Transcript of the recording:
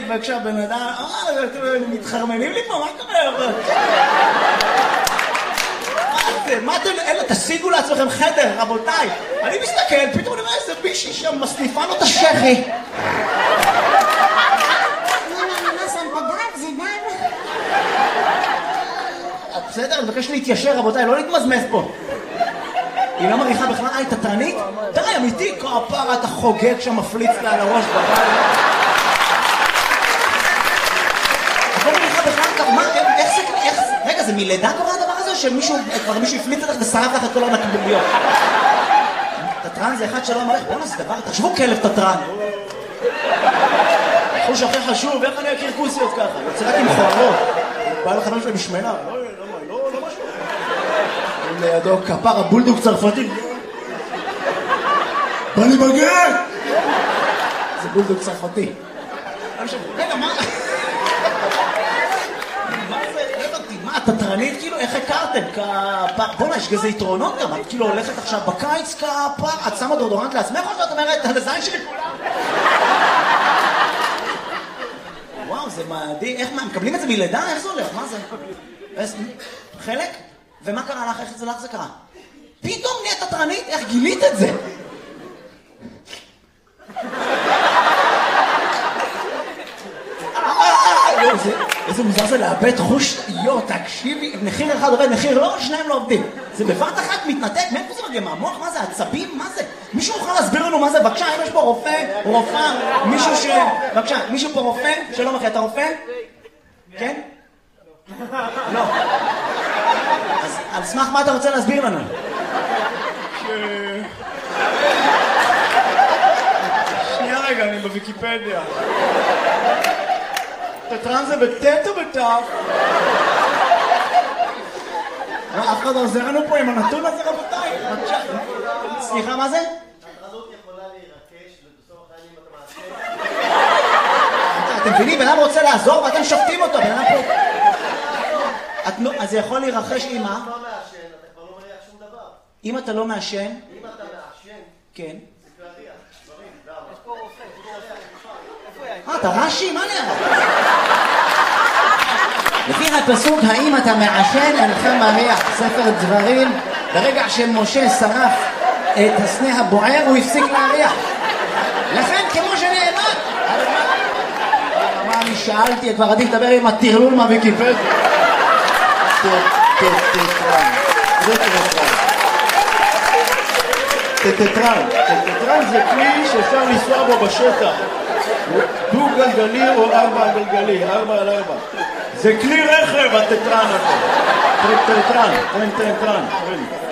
וכשהבן אדם, מתחרמנים לי פה, מה קורה? מה אתם, אלה, תשיגו לעצמכם חדר, רבותיי. אני מסתכל, פתאום אני רואה איזה מישהי שם מסניפה לו את השכי. בסדר, אני מבקש להתיישר, רבותיי, לא להתמזמז פה. היא לא מריחה בכלל, היא תתרנית? די, אמיתי, כפרה, אתה חוגג שם, מפליץ לה על הראש בבית. את לא מריחה בכלל, מה, איך זה, רגע, זה מלידה קורה הדבר הזה, שמישהו, כבר מישהו הפליץ לך ושרף לך את כל הנקבוביות? תתרן זה אחד שלא אמר, בואו נעשה דבר, תחשבו כלב תתרן. חוש הכי חשוב, איך אני אכיר כוסיות ככה? יוצא רק עם חוערות. בא לך משהו משמנה. לא משהו. לידו כפר הבולדוג צרפתי. בא לי בגר! זה בולדוג צרפתי. רגע, מה? מה, התתרנית כאילו, איך הכרתם? בוא'נה, יש גזה יתרונות גם, את כאילו הולכת עכשיו בקיץ כפר, את שמה דורדורנט לעצמך או שאת אומרת, על הזין שלי כולם? וואו, זה מדהים, איך מה, מקבלים את זה מלידה? איך זה הולך? מה זה? חלק? ומה קרה לך? איך זה לך זה קרה? פתאום נהיית תתרנית? איך גילית את זה? איזה מוזר זה לאבד חוש, תקשיבי, מחיר אחד עובד, מחיר לא, שניים לא עובדים. זה בבת אחת מתנתק, מאיפה זה מגיע? מהמוח? מה זה? עצבים? מה זה? מישהו יכול להסביר לנו מה זה? בבקשה, אם יש פה רופא, רופאה, מישהו בבקשה, מישהו פה רופא? שלום אחי, אתה רופא? כן? לא. אז על סמך מה אתה רוצה להסביר לנו? שנייה רגע, אני בוויקיפדיה. תתרן זה בטט או בטף? אף אחד לא עוזר לנו פה עם הנתון הזה, רבותיי. סליחה, מה זה? התרנות יכולה להירקש ובסוף החיים אתה מעשה. אתם מבינים, בן אדם רוצה לעזור ואתם שופטים אותו, בן אדם פה... אז זה יכול להירחש עם מה? אם אתה לא מעשן, אתה כבר לא מריח שום דבר. אם אתה לא מעשן? אם אתה מעשן, כן. זה להריח, דברים, למה? יש פה רופא, אתה רש"י? מה נראה? לפי הפסוק, האם אתה מעשן אינך מריח, ספר דברים, ברגע שמשה שרף את הסנה הבוער הוא הפסיק להריח. לכן כמו שנאמר, מה אני שאלתי, כבר עדיף לדבר עם הטרלול מהוויקיפדיה. טטרן זה כלי שאפשר לנסוע בו בשטח. דו גלגלי או 4 גלגלי, 4 על 4. זה כלי רכב הטטרן הזה. טטרן.